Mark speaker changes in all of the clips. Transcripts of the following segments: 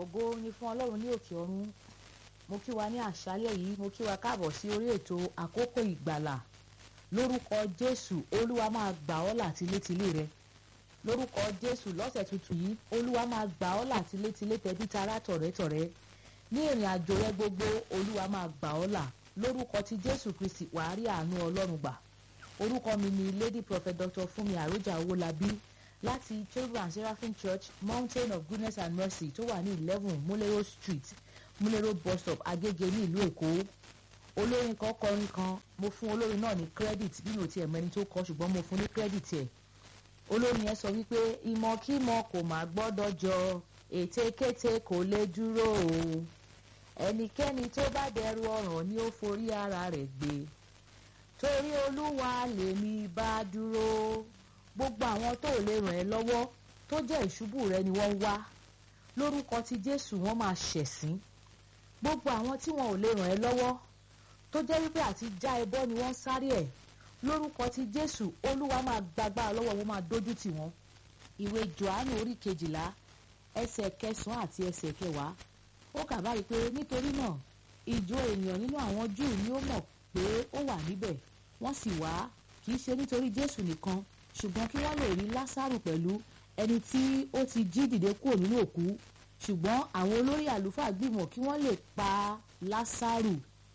Speaker 1: ògo ni fún Ọlọ́run ní òkè ọ̀run. Mo kí wa ní àṣálẹ́ yìí, mo kí wa káàbọ̀ sí orí ètò àkókò ìgbàlà. Lórúkọ Jésù, Olúwa máa gbà ọ́ là tilétilé rẹ. Lórúkọ Jésù, lọ́sẹ̀ tuntun yìí, Olúwa máa gbà ọ́ là tilétilé tẹbí tará tọ̀rẹ́tọ̀rẹ́. Ní ìrìn àjò rẹ gbogbo, Olúwa máa gbà ọ́ là. Lórúkọ ti Jésù Kristi, wàá rí àánú Ọlọ́run gbà. Orúkọ mi ni Lady Prophet Dr. Fúnmi Àròjà Owólabí láti Cherubim and Seraphim Church, Mountain of Goodness and Mercy tó wà ní 11 Múlẹ́rọ̀ Street, Múlẹ́rọ̀ bus stop, Agége ní ìlú Èkó. Olórin kan kọrin kan, mo fún olórin náà ní credit bí mi ò tiẹ̀ mẹ́ni tó kọ, ṣùgbọ́n mo fún ní credit ẹ̀. Olórin yẹn sọ wípé ìmọ̀kímọ̀ kò má gbọ́dọ̀ jọ, ètekéte kò lè dúró o. Ẹnikẹ́ni tó bá dẹrù ọ̀ràn ni ó forí ara rẹ̀ gbé. Torí Olúwa lèmi bá dúró. Gbogbo àwọn tó lè ràn ẹ́ lọ́wọ́ tó jẹ́ ìṣubú rẹ ni wọ́n ń wá. Lórúkọ ti Jésù wọ́n máa ṣẹ̀sín. Gbogbo àwọn tí wọn ò lè ràn ẹ́ lọ́wọ́ tó jẹ́ wípé àti já ẹbọ ni wọ́n sáré ẹ̀. Lórúkọ ti Jésù, Olúwa máa gbàgbára lọ́wọ́ wọn, máa dójú tì wọ́n. Ìwé Jòhánù orí 12 ẹsẹ̀ 9 àti ẹsẹ̀ 10. Ó kà báyìí pé nítorí náà ìjọ ènìyàn nínú àwọn Júù ni ó mọ̀ pé ó wà níbẹ̀. Wọ́n sì wá kì í ṣe nítorí Jésù nìkan, ṣùgbọ́n kí wọ́n lè rí Lásárù pẹ̀lú, ẹni tí ó ti jí dìde kúrò nínú òkú. Ṣùgbọ́n àwọn olórí àlùfáà gbìmọ̀ kí wọ́n lè pa Lásárù.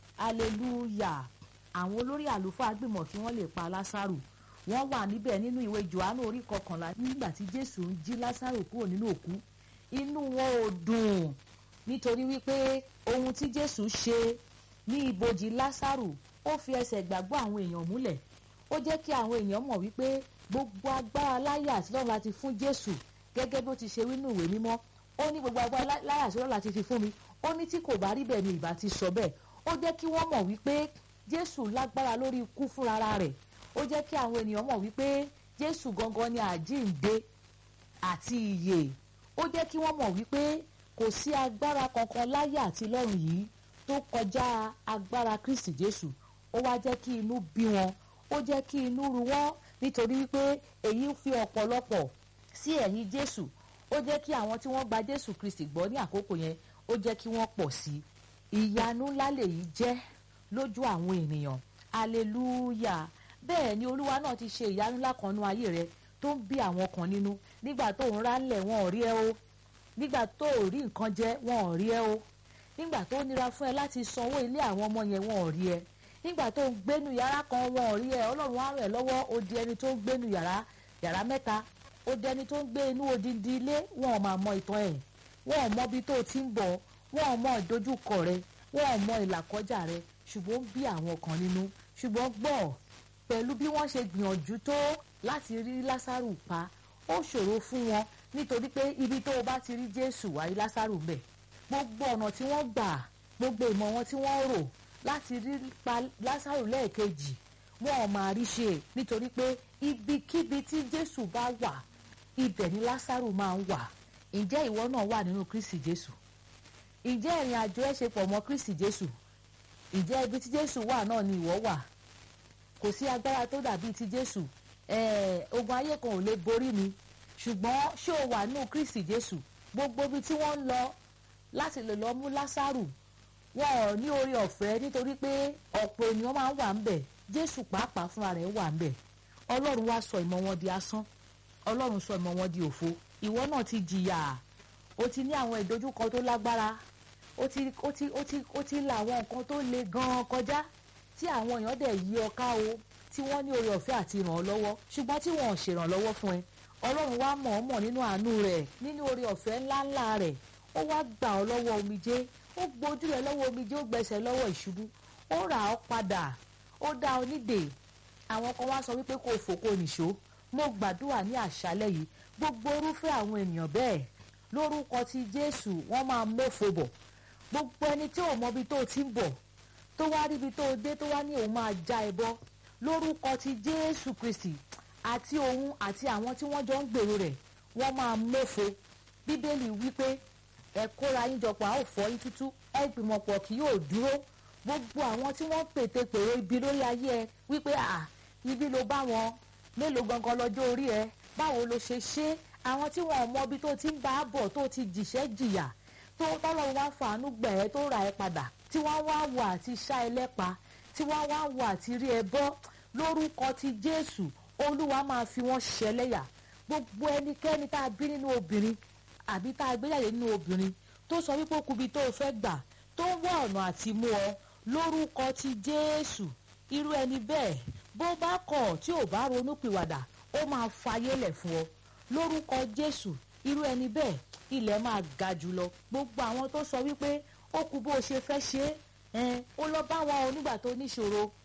Speaker 1: Hallelujah. Àwọn olórí àlùfáà gbìmọ̀ kí wọ́n lè pa Lásárù. Wọ́n wà níbẹ̀ nínú ìwé Jòhánù orí 11 nígbà tí Jésù ń jí Lásárù kúrò nínú òkú. Inú wọn ò dùn nítorí wípé ohun tí Jésù ṣe ní ibojì Lásárù ó fi ẹsẹ̀ gbàgbọ́ àwọn èèyàn múlẹ̀. Ó jẹ́ kí àwọn èèyàn mọ̀ wípé gbogbo agbára láyé àti lọ́run láti fún Jésù, gẹ́gẹ́ bó ti ṣe wí nínú ìwé mímọ́. Ó ní gbogbo agbára láyé àti lọ́run láti fi fún mi. Ó ní tí kò bá rí bẹ́ẹ̀ ni ìbá ti sọ bẹ́ẹ̀. Ó jẹ́ kí wọ́n mọ̀ wípé Jésù lágbára lórí ikú fúnra rẹ̀. Ó jẹ́ kí àwọn ènìyàn mọ̀ wípé Jésù gangan ni àjíǹde àti ìyè. Ó jẹ́ kí wọ́n mọ̀ wípé kò sí agbára kankan láyé àti lọ́run yìí tó kọjá agbára Kristi Jésù. Ó wá jẹ́ kí inú bí wọn, ó jẹ́ kí inú ru wọ́n nítorí wípé èyí fi ọ̀pọ̀lọpọ̀ sí ẹ̀yìn Jésù. Ó jẹ́ kí àwọn tí wọ́n gba Jésù Kristi gbọ́ ní àkókò yẹn, ó jẹ́ kí wọ́n pọ̀ sí. Ìyanu ńlá lèyí jẹ́ lójú àwọn ènìyàn. Hallelujah. Bẹ́ẹ̀ ni Olúwa náà ti ṣe ìyanu ńlá kan nínú ayé rẹ tó ń bí àwọn kan nínú. Nígbà tó ń rálẹ̀ wọn ò rí ẹ o. Nígbà tó ò rí nǹkan jẹ wọn ò rí ẹ o. Nígbà tó nira fún ẹ láti sanwó ilé àwọn ọmọ yẹn wọn ò rí ẹ. Nígbà tó ń gbénu yàrá kan wọn ò rí ẹ. Ọlọ́run á ràn ẹ́ lọ́wọ́. Ó di ẹni tó ń gbénu yàrá 3. Ó di ẹni tó ń gbé inú odindi ilé. Wọn ò máa mọ ìtàn ẹ̀. Wọn ò mọ ibi tó ti ń bọ̀. Wọn ò mọ ìdojúkọ rẹ. Wọn ò mọ ìlàkọjá rẹ. Ṣùgbọ́n bí àwọn kan nínú. Ṣùgbọ́n gbọ́, pẹ̀lú bí wọ́n ṣe gbìyànjú tó láti rí Lásárù pa, ó ṣòro fún wọn nítorí pé ibi tó o bá ti rí Jésù wá rí Lásárù bẹ̀. Gbogbo ọ̀nà tí wọ́n gbà, gbogbo ìmọ̀ wọn tí wọ́n rò láti rí pa Lásárù lẹ́ẹ̀kejì, wọn ò máa rí ṣe nítorí pé ibikíbi tí Jésù bá wà, ibẹ̀ ni Lásárù máa ń wà. Ǹjẹ́ ìwọ náà wà nínú Kristi Jésù? Ǹjẹ́ ìrìn àjò ẹ ṣe pọ̀ mọ́ Kristi Jésù? Ǹjẹ́ ibi tí Jésù wà náà ni ìwọ wà? Kò sí agbára tó dàbí ti Jésù. Ogun ayé kan ò lè borí mi. Ṣùgbọ́n ṣé o wà nínú Kristi Jésù? Gbogbo ibi tí wọ́n ń lọ láti lè lọ mú Lásárù, wọn ò ní oore ọ̀fẹ́ nítorí pé ọ̀pọ̀ ènìyàn máa ń wà ń bẹ̀. Jésù pàápàá fúnra rẹ̀ wà ń bẹ̀. Ọlọ́run wá sọ ìmọ̀ wọn di asán. Ọlọ́run sọ ìmọ̀ wọn di òfo. Ìwọ náà ti jìyà. O ti ní àwọn ìdojúkọ tó lágbára. O ti la àwọn nǹkan tó le gan-an kọjá tí àwọn èèyàn dẹ̀ yí ọ ká o, tí wọ́n ní oore ọ̀fẹ́ àti ràn ọ́ lọ́wọ́, ṣùgbọ́n tí wọ́n ò ṣèrànlọ́wọ́ fún ẹ. Ọlọ́run wá mọ̀ nínú àánú rẹ̀, nínú oore ọ̀fẹ́ ńláńlá rẹ̀, ó wá gbà ọ́ lọ́wọ́ omijé, ó gbójú rẹ̀ lọ́wọ́ omijé, ó gbẹ̀sẹ̀ lọ́wọ́ ìṣubú, ó rà ọ́ padà, ó dá ọ nídè. Àwọn kan wá sọ wípé kò fò kò nìṣó. Mo gbàdúrà ní àṣálẹ́ yìí, gbogbo irúfẹ́ àwọn ènìyàn bẹ́ẹ̀ lórúkọ ti Jésù wọ́n máa mófo bọ̀. Gbogbo ẹni tí ò mọ ibi tó ti ń bọ̀, tó wá ríbi tó dé, tó wá ní òun máa já ẹ bọ́, lórúkọ ti Jésù Kristi àti òun àti àwọn tí wọ́n jọ ń gbèrò rẹ̀, wọ́n máa mófo. Bíbélì wípé ẹ kóra yín jọpọ̀, a ó fọ́ yín tútú, ẹ gbìmọ̀pọ̀ kì yóò dúró. Gbogbo àwọn tí wọ́n pètèpèrò ibi lórí ayé ẹ wípé ibi ló bá wọn, mélòó gangan lọ́jọ́ orí ẹ, báwo ló ṣe ṣe, àwọn tí wọn ò mọ ibi tó ti ń bá bọ̀, tó ti jìṣẹ́ jìyà, tó tọ́lọ́run wá fàánú gbẹ̀ ẹ́ tó rà ẹ́ padà, tí wọ́n wá wọ àti ṣá ẹ lẹ́pa, tí wọ́n wá wọ àti rí ẹ bọ́, lórúkọ ti Jésù Olúwa máa fi wọ́n ṣẹlẹ́yà. Gbogbo ẹnikẹ́ni tá a bí nínú obìnrin àbí tá a gbé jáde nínú obìnrin tó sọ wípé okubi tó o fẹ́ gbà, tó ń wá ọ̀nà àti mú ọ, lórúkọ ti Jésù irú ẹni bẹ́ẹ̀ bó bá kọ̀ tí ò bá ronúpìwàdà ó máa fayélẹ̀ fún ọ. Lórúkọ Jésù irú ẹni bẹ́ẹ̀ ilẹ̀ máa ga jù lọ. Gbogbo àwọn tó sọ wípé ó kù bó o ṣe fẹ́ ṣe é, ó lọ bá wọn nígbà tó níṣòro,